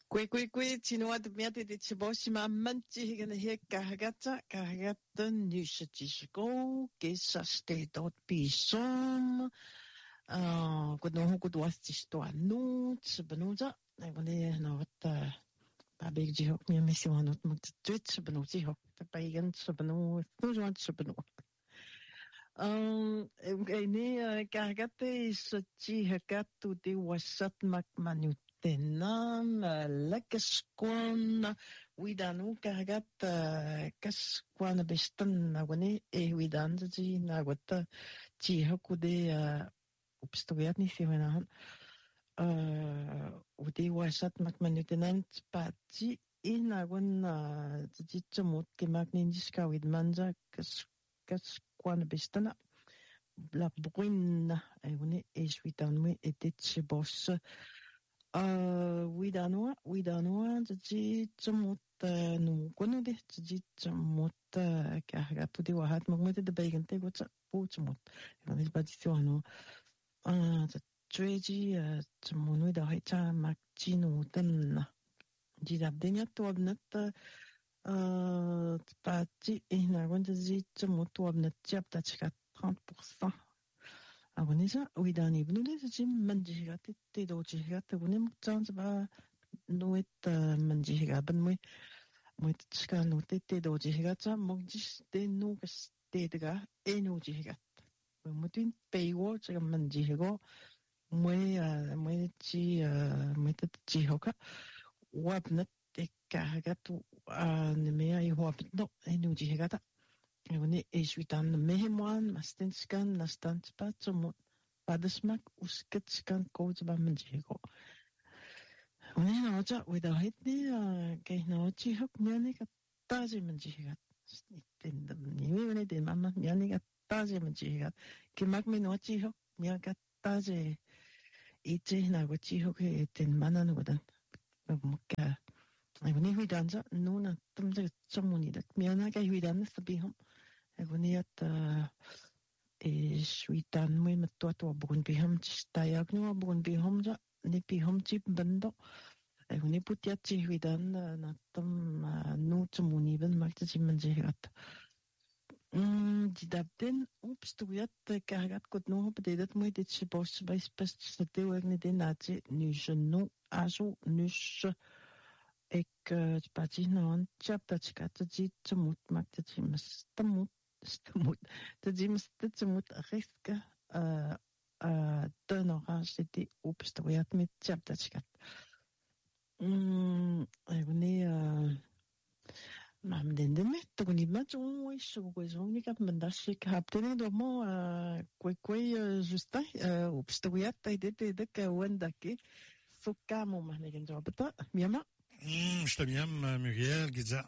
Kwe, tinoa de miate de chiboshi ma manchi gana he kahagata nusha chishiko, kesa ste dot bison, kuno kudwas chisto anu, chibanuza, I wanna know what babig jihok niya misiwanot mag-twitch chibanu jihok, tapayigan chibanu, tujuan chibanu. Ini kahagate sa chihakatu di wasat makmanutenam, lakaskwan, widanu kahagat kaskwan bestan na wani widan ji na wata chihakude upstoyat ni siwanahan. Udi wasat makmanutenam pati inawan ji chamut kemak ninjiska widmanja kwan bestana la brune ayone eswitanwe etet boss widanoa ji chamut nu konude ji chamut ka pudi wahat magmete de bagante gotsa puchmut ayone badisiwano treji chamunu da hacha makchinu tanna ji dabdenya tobnat Pati inagon zi chamut wabnet chapta chika 30%. Agonisa widani bnude zi manjigat te do jigat wonem chance ba noet manjigat ban moi chika no te do jigat cha mogis te no ste daga eno jigat. Mutin peiwo chika manjigo moi chi hoka wabnet kahagatu nemea I hoop no enu jihagata ewone eswitan mehemwan mastenskan nastans patsomot padesmak usketskan koutba menjigo one naja wida hitni kehnochi hok mianika taje menjigat itendam niwene de mama mianika taje menjigat kemak menochi hok miakat taje ite na gochi hok eten mananudan mukka Agoni huidanza nuna tumza chamunida miana ka huidan sabihom agoni at shuitan muy matwa bugun bihom chistayag no bugun bihom ja ni bihom chip bando agoni putiat chi huidan na tum nu chamuni ben makta chimanjigat didabden opstuyat kagat kot no bededat muy dit chibos by spestate wagne de nazi nu jeno azo nus Ik spatie nou chapta chikata ji chamut makta jimas stamut te jimas te chamut riska donora c'était opstoyat met chapta chikat Evni mam den me to ni ma jo so go zo ni kap mandashi kapten do mo kwe justa opstoyat de ka wanda ke sukamo mahnen jobata miama Je te miam, Muriel, Guiza.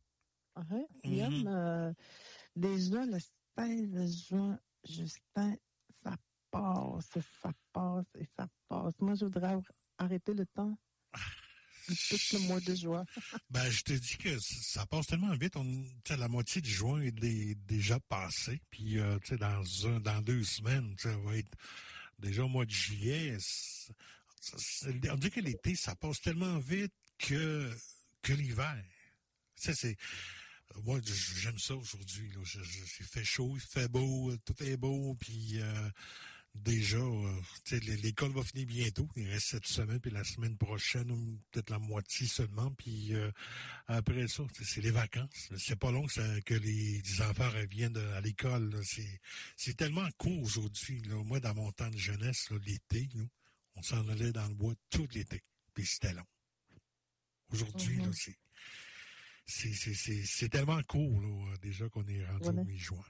Miam, déjà, le 16 juin, Justin, ça passe. Moi, je voudrais arrêter le temps. Tout le mois de juin. Ben, je te dis que ça passe tellement vite. La moitié du juin est déjà passé. Puis, tu sais, dans 2 semaines, ça va être déjà au mois de juillet. On dit que l'été, ça passe tellement vite que l'hiver. Ça, c'est, moi, j'aime ça aujourd'hui, là. Il fait chaud, il fait beau, tout est beau, puis, déjà, tu sais, l'école va finir bientôt. Il reste cette semaine, puis la semaine prochaine, ou peut-être la moitié seulement, puis, après ça, c'est les vacances. C'est pas long que les enfants reviennent à l'école, là. C'est tellement court aujourd'hui, là. Moi, dans mon temps de jeunesse, là, l'été, nous, on s'en allait dans le bois tout l'été, puis c'était long. Aujourd'hui, là, c'est tellement court, là, déjà qu'on est rendu au mi-juin.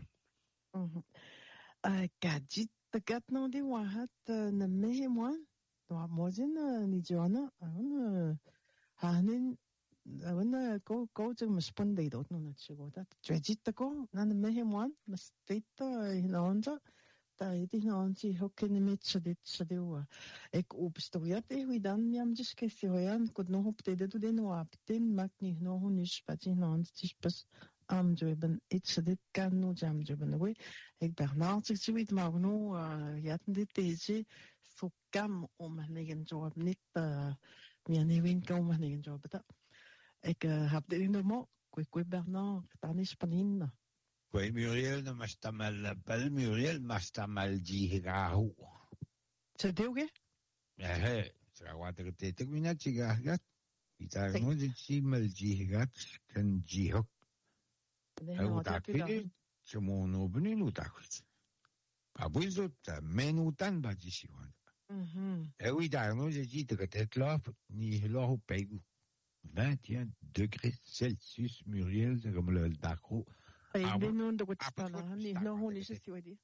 Gadget, gat no di wahat na mehemwan, no mozin ni Joanna, hanin, ko jeng masponde dot no na chigo dat. Gadget ko na mehemwan, mastita hinonja. Iti naansi hokken met sadewa. Ik opstoyat huidan miam discussie hoyan kod no optede tu den wapten makni no hunus pati naansi pas amjoben it sadet kan no jamjoben we. Ik Bernard zich zoiets maar no jaten dit deze so kam om negen job niet mianewin komen in job dat. Ik heb de inderdaad, ik Bernard, dan is panin. Oui, Muriel, ne m'a mal belle Muriel, m'a mal dit gahu. C'est deu ge? Ça va te te mina chiga gat. Ita no ji mal ji gat kan ji hok. Au ta pili, chemo no bni no ta khit. Abuzo ta menu tan ba ji siwan. Oui, da no ji te gat là ni lo pegu. 21 degrés Celsius, Muriel, c'est comme le Dakro. Ik ben nu de wat spelen, niet nog hoe is het joh die?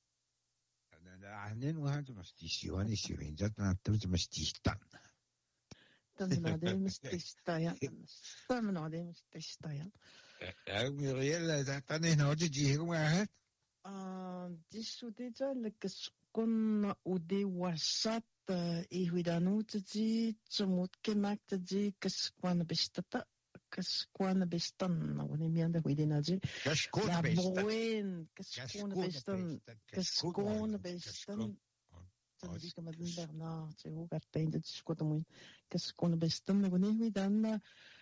Nee, nu gaan ze maar stichten, niet zo. Dat na toen ze maar stichten. Dan na de stichten, ja. Dan na de stichten. Muriel, dat dan is nou de hoe maar het. Die soort dingen, like kon ude wasat, ihuidanu tadi, semut kemak tadi, keskuan bestata. Kaskuan bestan, wanneer minder hoe die nazi. Kaskuan bestan. Kaskuan bestan. Dat is met een Bernard, ze hoe gaat pijn, dat is goed om. Kaskuan bestan, wanneer we dan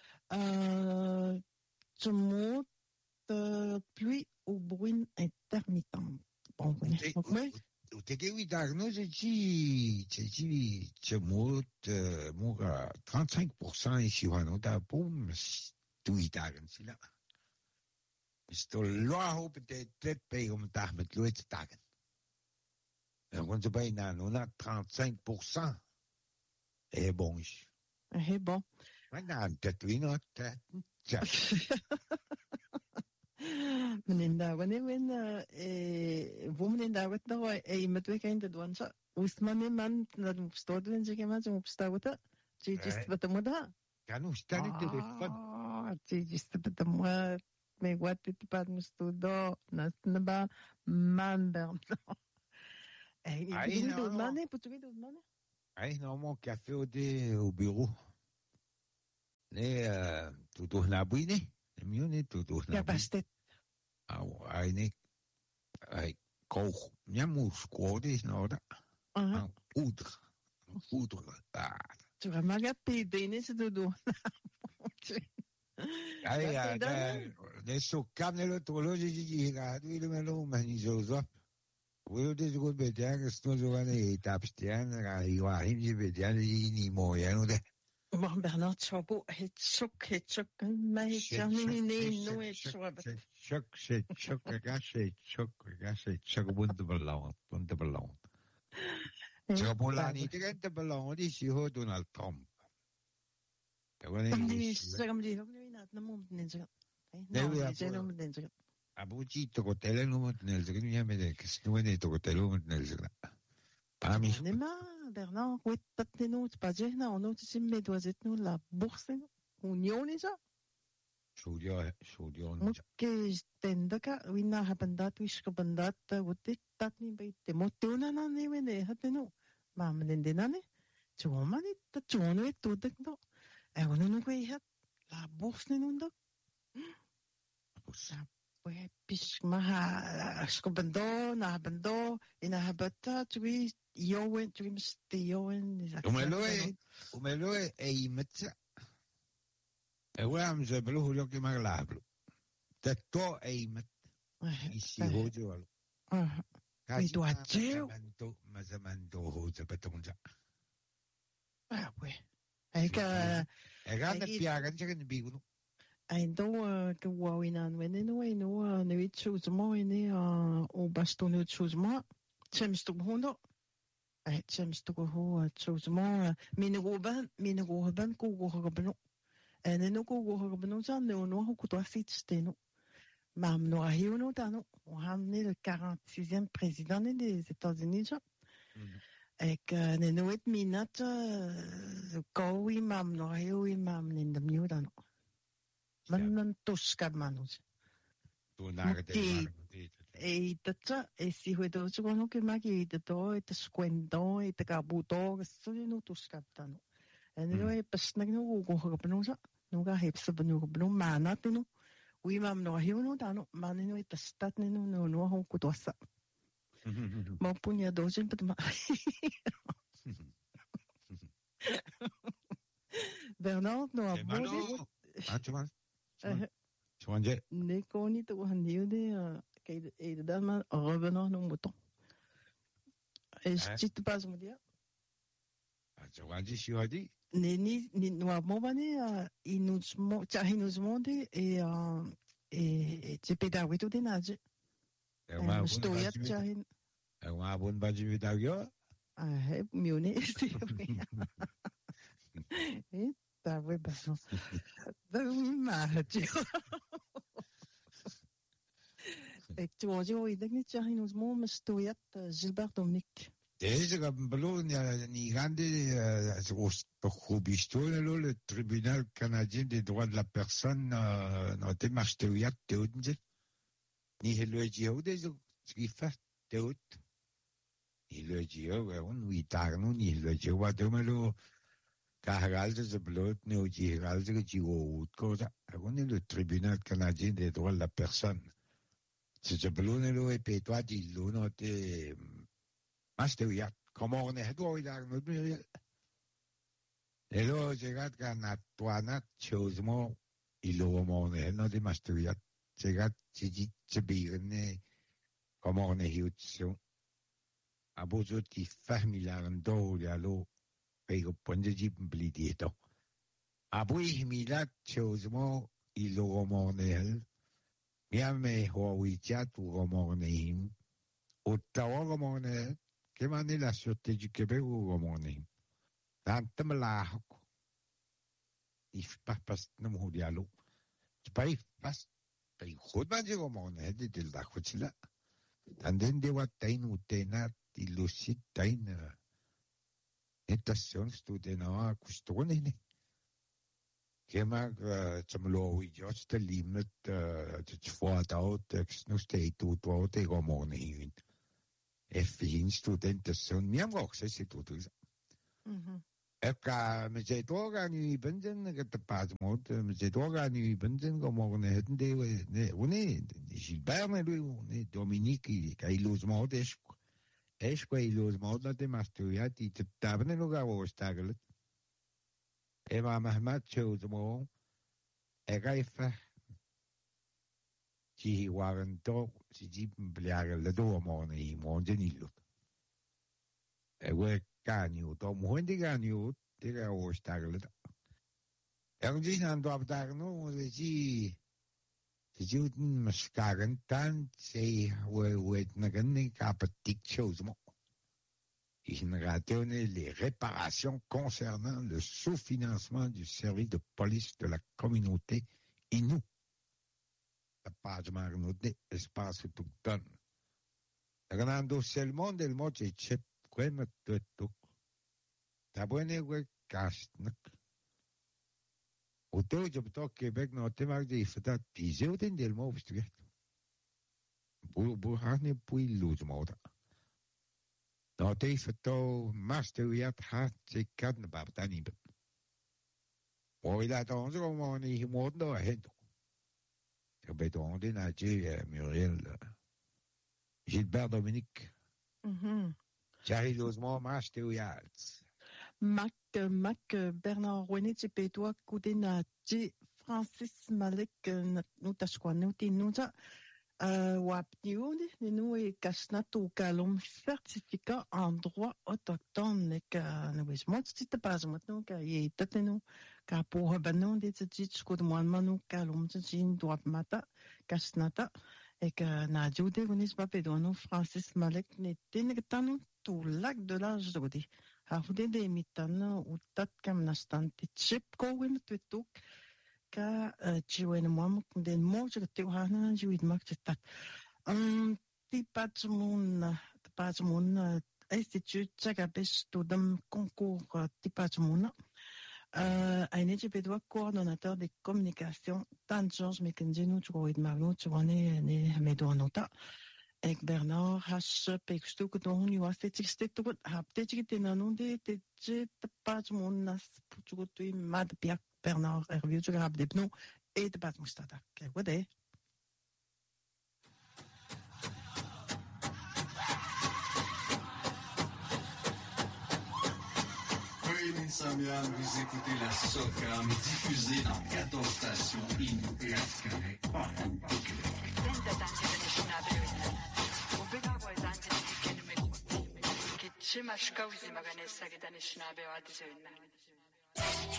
ze moet pluie ou bruine intermittent. Bon, wanneer. Teke oui daar no je moet 35% ici wano da boom doe dagen sila. Is to loa hoop de tet pe om dag met loet dagen. En want ze bijna no na 35%. Bon is. Bon. Maar dan dat we not ja. Meninda, wanneer women daar wat nou, met we gaan dat doen zo. Oestman man, dat moet stoten en zeggen maar, ze moet stoten. Je just wat moet daar. Kan u staan in telefoon? Je just wat moet, met wat het pad moet stoten, na ba man dan. Ik doe man, pourquoi doe man? Normalement café au bureau. Nee, tu na buine. Mione tudo na. Ja, bastet. Ai koch. Ja, moes kodes nou da. Oudre. Tu vas m'agaper, Denis, de do. Ja, de so kamelo toloji ji ga, du ile melo mani zozo. Wil dit goed bij daar, sto zo aan de tapstian, ga je heen je bij daar ni mooi no de. Maar Bernard Chabo, het chok, maar het kan niet nooit chok. Chok, wonderbelang. Chabola niet de belang, die is hier Donald Trump. Die zeggen die ook niet naar de mond in zeggen. Nee, zijn om in zeggen. Abuji to hotel no moet nel zeggen, niet met de snoe to hotel moet nel zeggen. Nee, maar Bernard, hoe dat de nood pas je nou nooit zien met was het nu la bourse union is dat? Studio. Oké, stendaka, we na hebben dat, we schrijven dat, wat dit dat niet bij de motoren aan nemen, nee, het nu. Maar men den dan, zo maar niet, dat zo nooit doet ik nog. En we nog weer het la bourse nu dat. We pis maar schrijven dat, na hebben dat, en na hebben dat, we Joen, tu me steoen. Umeloe met. Ewa ze belo hulio ke maglablo. Tetto met. Isi hojo al. Mi do ateu. Mazamando hojo betonja. We. Ik ga de piagan zeggen bigu. En dan gewoon aan wennen no weet chose moi ne o baston chose moi. Tjems to hondo. Tjems to ho chose moi. Mine roban ko robno. En no ko robno za no ho ko fitste no. Mam no ahio no dano. On a amené le 46e président des États-Unis. Ik ne nooit minat ko wi mam no ahio wi mam in de miu dano. Man toskab manus. E tata e si huedo chugono ke magi de to e te squendo e te kabuto so no toskab tano. En no e pasnag no go go panosa no ga hepse banu banu mana tino. Wi mam no hiu no tano man no e tastat no no ho ku tosa. Ma punya dozin pat ma. Bernard, no, a Malo. Tu vois, ne koni to handiude, kay dama revenant no mouton. Et je te passe mon dia. Tu vois, je suis dit. Ni no mobane, il nous monde et tu peux d'avoir tout des nages. Stoyat chahin. Un bon badge vidéo. Mieux, c'est vrai. Et t'as vu, bah, tu vois, il y a une autre mais stoyat Gilbert Dominique. Deze Gambalo, ni grande, le tribunal canadien des droits de la personne, n'a été marstoyat, ni le GIO des qui fait, ni le GIO, on y tarno, ni le GIO, va demelo, cargalde de blot, ni au giralde de GIO, cosa, on est le tribunal canadien des droits de la personne. C'est ce blonelo et pétois d'illo, noté, marstoyat, comment on est, doit y avoir notre muriel. Et là, j'ai regardé qu'un atoinat, chosement, il au mon est, noté marstoyat. J'ai regardé, j'ai dit, c'est bien, comment on est, à beau autres qui ferment d'eau, il y a l'eau, et au point de dire, blidé, donc. À bout, il a, chosement, il au mon est, bien, mais, Huawei-Tiat ou mon est, Ottawa, mon est, quelle année la Sûreté du Québec ou mon est? Dans le là, il ne faut pas passer de mon dialogue. C'est pas, il passe, il faut pas dire mon est, de la côte là. Tandis que wa tain ou tainat, il aussi tain, étation, c'est un coustone, Kema, tu me l'as dit, juste limite, tu vois, nous c'était tout, toi, t'es comme mon est. Et fin, studentation, même c'est tout ça. Eka, me zei toga nu benden, que te pas mot, me zei toga nu benden, comme on est de, on est, Gilbert, on est Dominique, il ose mot, est-ce qu'il ose mot, là, de masturia, il te tabne no gavo stagel. Et ma Mahmat, chose mot, et gaifa, qui waren to, si dit, bliagel, le do, mon, et mon denilo. Et ouais, Ganyu, Tom Wendy Ganyu, they are always staggered. Ergens aan de afdagen, ze zouden mascaren dan, ze weten niet kapatiek shows mo. Ils ratent les réparations concernant le sous-financement du service de police de la communauté Innu. La page marnoté, espace autochtone. Renando sel monde, el mot est chep, quoi, me tout. Tabone we kastnak. Auto je betok Québec no te mag de fatat piseu den del mo vstge. Bu hane pui luz moda. No te fato master hat se kadne babtani. O ila ton zo mo ni mo do hen. Je beton de na Muriel Gilbert Dominique. Charlie Lozement master Mac Bernard René Tchepetoa Koudena J Francis Malek nous tachkwa nous tinouza wapniude nous et kasnato kalom certificat en droit autochtone et que nous esmons c'est pas maintenant que y est nous ka pour banon des tchits ko de moi nous kalom tchin droit mata kasnata et que na jude unis papedono Francis Malek n'était n'étant tout lac de l'âge d'odi. Hafde de mitana utat kam nastanti chip ko win twetuk ka chiwen mom den mo te hana juid mak tat ti patmun institut chagabes to dam concours ti patmun aine chepedwa coordonnateur des communications tant Georges Mackenzie nous juid magno chwane ne medonota Ek Bernard has pekstu kutong ni waste tikste tukut hapte chikite nanunde te pas mon nas puchutui mad piak Bernard review tu grab depno et de pas mustada. Okay, what day? Samian, vous écoutez la Socam diffusée dans 14 stations Inou et Afghanes partout au Québec.